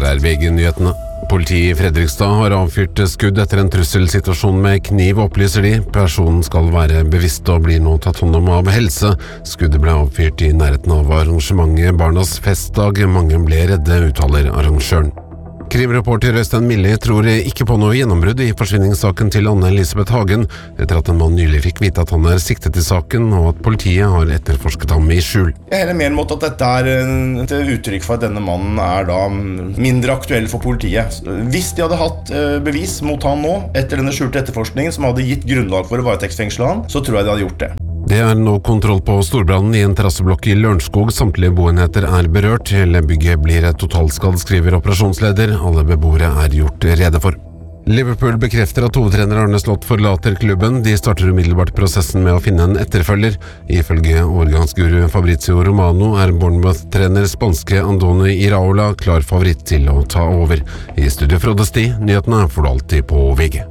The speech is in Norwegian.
Dette VG-nyhetene. Politiet I Fredrikstad har avfyrt skudd etter en trusselsituasjon med kniv, opplyser de. Personen skal være bevisst og blir nå tatt hånd om av helse. Skuddet ble avfyrt I nærheten av arrangementet Barnas festdag. Mange ble redde, uttaler arrangøren. Krimreporter Øystein Milli tror ikke på noe gjennombrudd I forsvinningssaken til Anne-Elisabeth Hagen, etter at en mann nylig fikk vite at han siktet I saken, og at politiet har etterforsket ham I skjul. Jeg heller mer mot at dette et uttrykk for at denne mannen da mindre aktuell for politiet. Hvis de hadde hatt bevis mot han nå, etter denne skjulte etterforskningen, som hadde gitt grunnlag for å varetektsfengsle han, så tror jeg de hadde gjort det. Det nå kontroll på storbrannen I en terrasseblokk I Lørenskog. Samtlige boenheter berørt. Hele bygget blir totalskadd, skriver operasjonsleder. Alle beboere gjort rede for. Liverpool bekrefter at hovedtrener Arne Slott forlater klubben. De starter umiddelbart prosessen med å finne en etterfølger. Ifølge årgangsguru Fabrizio Romano Bournemouth-trener spanske Andoni Iraola klar favoritt til å ta over. I studio Frode Sti, nyhetene får du alltid på VG.